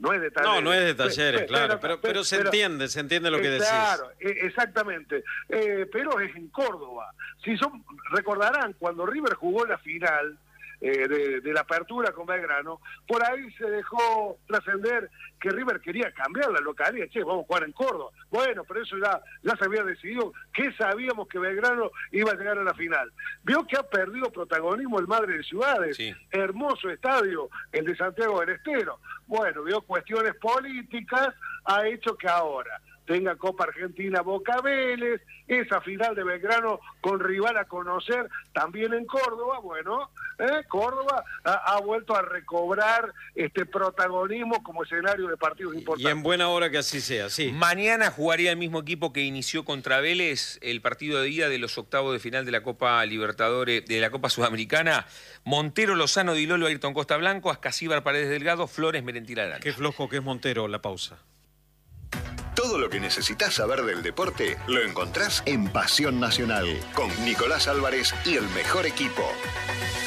no es de Talleres. No, no es de Talleres, claro, pero se entiende lo que decís. Claro, exactamente. Pero es en Córdoba. Recordarán, cuando River jugó la final de la apertura con Belgrano, por ahí se dejó trascender que River quería cambiar la localidad. Che, vamos a jugar en Córdoba. Bueno, pero eso ya se había decidido, que sabíamos que Belgrano iba a llegar a la final. Vio que ha perdido protagonismo el Madre de Ciudades. Sí. Hermoso estadio, el de Santiago del Estero. Bueno, vio cuestiones políticas, ha hecho que ahora tenga Copa Argentina Boca Vélez, esa final de Belgrano con rival a conocer también en Córdoba. Bueno, Córdoba ha vuelto a recobrar este protagonismo como escenario de partidos importantes. Y en buena hora que así sea, sí. Mañana jugaría el mismo equipo que inició contra Vélez el partido de ida de los octavos de final de la Copa Libertadores, de la Copa Sudamericana. Montero, Lozano, Di Lolo, Ayrton Costa Blanco, Ascasíbar, Paredes Delgado, Flores, Merentiel Arana. Qué flojo que es Montero, la pausa. Todo lo que necesitas saber del deporte lo encontrás en Pasión Nacional, con Nicolás Álvarez y el mejor equipo.